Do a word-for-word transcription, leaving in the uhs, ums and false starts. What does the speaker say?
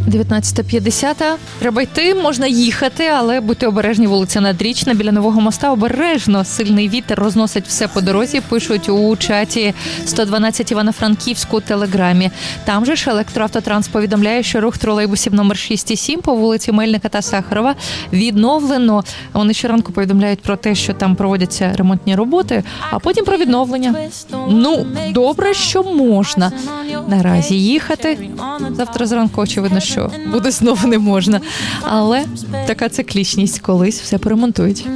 дев'ятнадцята п'ятдесят. Треба йти, можна їхати, але будьте обережні, вулиця Надрічна, біля Нового моста. Обережно, сильний вітер розносить все по дорозі, пишуть у чаті сто дванадцять Івано-Франківську у Телеграмі. Там же ж Електроавтотранс повідомляє, що рух тролейбусів номер шість і сім по вулиці Мельника та Сахарова відновлено. Вони щоранку повідомляють про те, що там проводяться ремонтні роботи, а потім про відновлення. Ну, добре, що можна наразі їхати. Завтра зранку, очевидно, що буде знову не можна. Але така циклічність, колись все поремонтують.